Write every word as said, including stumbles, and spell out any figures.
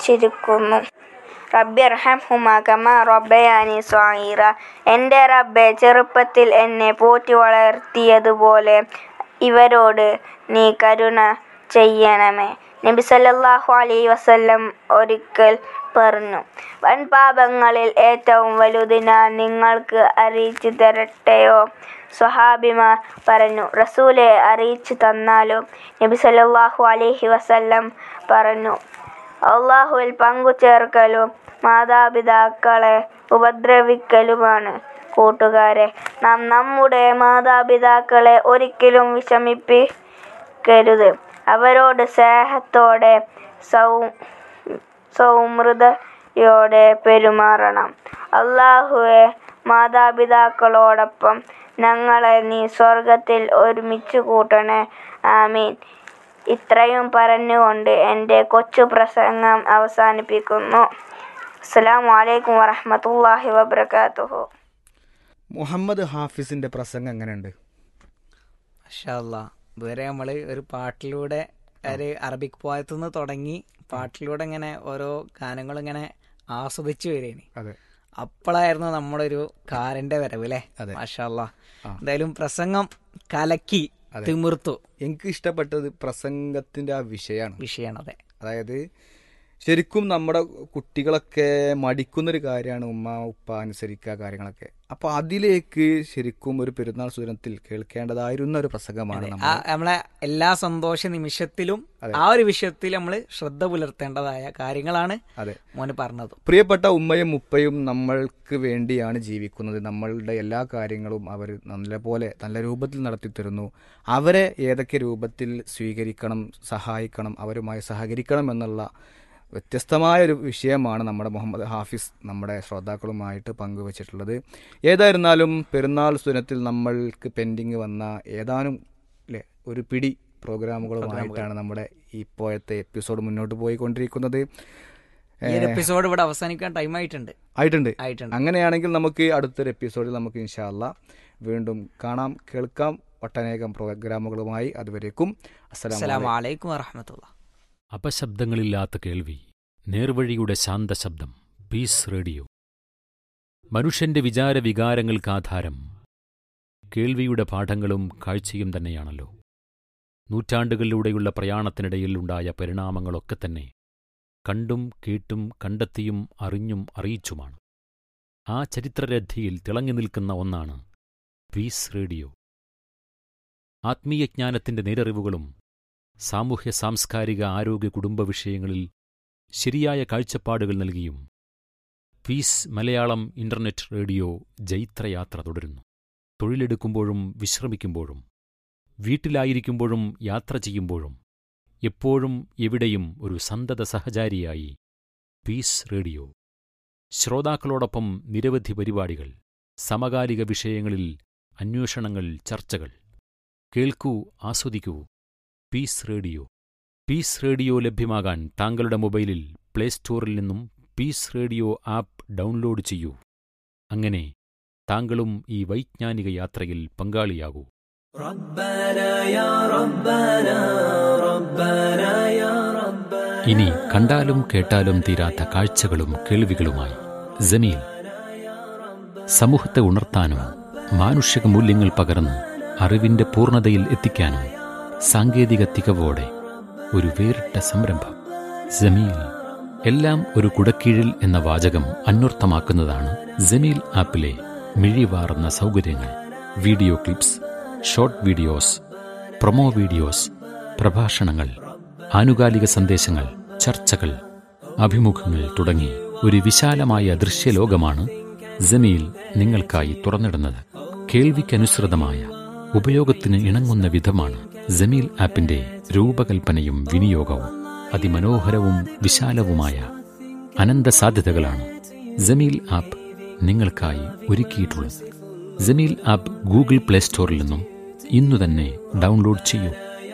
പഠിപ്പിച്ചിരിക്കുന്നു. റബ്ബിർഹംഹുമാ കമാ റബ്ബയാനി സ്വഗീറ. എൻ്റെ റബ്ബേ, ചെറുപ്പത്തിൽ എന്നെ പോറ്റി വളർത്തിയതുപോലെ ഇവരോട് നീ കരുണ ചെയ്യണമേ. നബി സല്ലല്ലാഹു അലൈഹി വസല്ലം ഒരിക്കൽ പറഞ്ഞു, വൻപാപങ്ങളിൽ ഏറ്റവും വലുത് ഞാൻ നിങ്ങൾക്ക് അറിയിച്ചു തരട്ടെയോ? സ്വഹാബിമാർ പറഞ്ഞു, റസൂലേ, അറിയിച്ചു തന്നാലോ? നബി സല്ലല്ലാഹു അലൈഹി വസല്ലം പറഞ്ഞു, അല്ലാഹുവിൽ പങ്കുചേർക്കലും മാതാപിതാക്കളെ ഉപദ്രവിക്കലുമാണ്. കൂട്ടുകാരെ, നാം നമ്മുടെ മാതാപിതാക്കളെ ഒരിക്കലും വിഷമിപ്പിക്കരുത്. അവരോട് സ്നേഹത്തോടെ സൗ സൗമ്യതയോടെ പെരുമാറണം. അല്ലാഹുവേ, മാതാപിതാക്കളോടൊപ്പം ഞങ്ങളെ നീ സ്വർഗത്തിൽ ഒരുമിച്ച് കൂട്ടണേ. ആമീൻ. ഇത്രയും പറഞ്ഞുകൊണ്ട് എൻ്റെ കൊച്ചു പ്രസംഗം അവസാനിപ്പിക്കുന്നു. അസ്സലാമു അലൈക്കും വറഹ്മത്തുള്ളാഹി വബറകാതുഹു. മുഹമ്മദ് ഹാഫിസിന്റെ പ്രസംഗം എങ്ങനെയുണ്ട്? മാഷാ അല്ലാ. ഇതുവരെ നമ്മൾ ഒരു പാട്ടിലൂടെ ഒരു അറബിക് പോയത്തു നിന്ന് തുടങ്ങി പാട്ടിലൂടെ ഇങ്ങനെ ഓരോ ഗാനങ്ങളും ഇങ്ങനെ ആസ്വദിച്ചു വരേനി. അപ്പോഴായിരുന്നു നമ്മുടെ ഒരു കാറിന്റെ വരവ് അല്ലേ? മാഷാ അല്ലാ. എന്തായാലും പ്രസംഗം കലക്കി തിമിർത്തു. എനിക്ക് ഇഷ്ടപ്പെട്ടത് പ്രസംഗത്തിന്റെ ആ വിഷയമാണ് വിഷയമാണ് അതെ. അതായത് ശരിക്കും നമ്മുടെ കുട്ടികളൊക്കെ മടിക്കുന്നൊരു കാര്യമാണ് ഉമ്മ ഉപ്പ അനുസരിക്കുക കാര്യങ്ങളൊക്കെ. അപ്പൊ അതിലേക്ക് ശരിക്കും ഒരു പെരുന്നാൾ സുദിനത്തിൽ കേൾക്കേണ്ടതായിരുന്ന ഒരു പ്രസംഗമാണ്. നമ്മളെ എല്ലാ സന്തോഷ നിമിഷത്തിലും ആ ഒരു വിഷയത്തിൽ നമ്മൾ ശ്രദ്ധ പുലർത്തേണ്ടതായ കാര്യങ്ങളാണ് മോന് പറഞ്ഞത്. പ്രിയപ്പെട്ട ഉമ്മയും ഉപ്പയും നമ്മൾക്ക് വേണ്ടിയാണ് ജീവിക്കുന്നത്. നമ്മളുടെ എല്ലാ കാര്യങ്ങളും അവർ നല്ലപോലെ നല്ല രൂപത്തിൽ നടത്തി തരുന്നു. അവരെ ഏതൊക്കെ രൂപത്തിൽ സ്വീകരിക്കണം, സഹായിക്കണം, അവരുമായി സഹകരിക്കണം എന്നുള്ള വ്യത്യസ്തമായൊരു വിഷയമാണ് നമ്മുടെ മുഹമ്മദ് ഹാഫിസ് നമ്മുടെ ശ്രോതാക്കളുമായിട്ട് പങ്കുവച്ചിട്ടുള്ളത്. ഏതായിരുന്നാലും പെരുന്നാൾ സുദിനത്തിൽ നമ്മൾക്ക് പെൻഡിങ് വന്ന ഏതാനും അല്ലേ ഒരു പിടി പ്രോഗ്രാമുകളുമായിട്ടാണ് നമ്മുടെ ഇപ്പോഴത്തെ എപ്പിസോഡ് മുന്നോട്ട് പോയിക്കൊണ്ടിരിക്കുന്നത്. എപ്പിസോഡ് ഇവിടെ അവസാനിക്കാൻ ടൈം ആയിട്ടുണ്ട് ആയിട്ടുണ്ട് അങ്ങനെയാണെങ്കിൽ നമുക്ക് അടുത്തൊരു എപ്പിസോഡിൽ നമുക്ക് ഇൻഷാ അല്ലാ വീണ്ടും കാണാം, കേൾക്കാം ഒട്ടനേകം പ്രോഗ്രാമുകളുമായി. അതുവരേക്കും അസ്സലാമു അലൈക്കും വറഹ്മത്തുള്ളാഹി. അപശബ്ദങ്ങളില്ലാത്ത കേൾവി, നേർവഴിയുടെ ശാന്തശബ്ദം. Piece radio. മനുഷ്യന്റെ വിചാരവികാരങ്ങൾക്കാധാരം കേൾവിയുടെ പാഠങ്ങളും കാഴ്ചയും തന്നെയാണല്ലോ. നൂറ്റാണ്ടുകളിലൂടെയുള്ള പ്രയാണത്തിനിടയിൽ ഉണ്ടായ പരിണാമങ്ങളൊക്കെ തന്നെ കണ്ടും കേട്ടും കണ്ടെത്തിയും അറിഞ്ഞും അറിയിച്ചുമാണ്. ആ ചരിത്രരഥിയിൽ തിളങ്ങി നിൽക്കുന്ന ഒന്നാണ് പീസ് റേഡിയോ. ആത്മീയജ്ഞാനത്തിന്റെ നേരറിവുകളും സാമൂഹ്യ സാംസ്കാരിക ആരോഗ്യ കുടുംബ വിഷയങ്ങളിൽ ശരിയായ കാഴ്ചപ്പാടുകൾ നൽകിയും പീസ് മലയാളം ഇന്റർനെറ്റ് റേഡിയോ ജൈത്രയാത്ര തുടരുന്നു. തൊഴിലെടുക്കുമ്പോഴും വിശ്രമിക്കുമ്പോഴും വീട്ടിലായിരിക്കുമ്പോഴും യാത്ര ചെയ്യുമ്പോഴും എപ്പോഴും എവിടെയും ഒരു സന്തത സഹചാരിയായി പീസ് റേഡിയോ. ശ്രോതാക്കളോടൊപ്പം നിരവധി പരിപാടികൾ, സമകാലിക വിഷയങ്ങളിൽ അന്വേഷണങ്ങൾ, ചർച്ചകൾ. കേൾക്കൂ, ആസ്വദിക്കൂ. Piece radio. പീസ് റേഡിയോ ലഭ്യമാകാൻ താങ്കളുടെ മൊബൈലിൽ പ്ലേ സ്റ്റോറിൽ നിന്നും പീസ് റേഡിയോ ആപ്പ് ഡൗൺലോഡ് ചെയ്യൂ. അങ്ങനെ താങ്കളും ഈ വൈജ്ഞാനിക യാത്രയിൽ പങ്കാളിയാകൂ. ഇനി കണ്ടാലും കേട്ടാലും തീരാത്ത കാഴ്ചകളും കേൾവികളുമായി ജമീൽ. സമൂഹത്തെ ഉണർത്താനും മാനുഷിക മൂല്യങ്ങൾ പകർന്ന് അറിവിന്റെ പൂർണ്ണതയിൽ എത്തിക്കാനും സാങ്കേതിക തികവോടെ ഒരു വേറിട്ട സംരംഭം ജമീൽ. എല്ലാം ഒരു കുടക്കീഴിൽ എന്ന വാചകം അന്വർത്ഥമാക്കുന്നതാണ് ജമീൽ ആപ്പിലെ മിഴിവാർന്ന സൗകര്യങ്ങൾ. Video clips, short videos, promo videos, പ്രഭാഷണങ്ങൾ, ആനുകാലിക സന്ദേശങ്ങൾ, ചർച്ചകൾ, അഭിമുഖങ്ങൾ തുടങ്ങി ഒരു വിശാലമായ ദൃശ്യലോകമാണ് ജമീൽ നിങ്ങൾക്കായി തുറന്നിടുന്നത്. കേൾവിക്കനുസൃതമായ ഉപയോഗത്തിന് ഇണങ്ങുന്ന വിധമാണ് ജമീൽ ആപ്പിന്റെ രൂപകൽപ്പനയും വിനിയോഗവും. അതിമനോഹരവും വിശാലവുമായ അനന്ത സാധ്യതകളാണ് ജമീൽ ആപ്പ് നിങ്ങൾക്കായി ഒരുക്കിയിട്ടുള്ളത്. ജമീൽ ആപ്പ് ഗൂഗിൾ പ്ലേ സ്റ്റോറിൽ നിന്നും ഇന്നു തന്നെ ഡൗൺലോഡ് ചെയ്യൂ.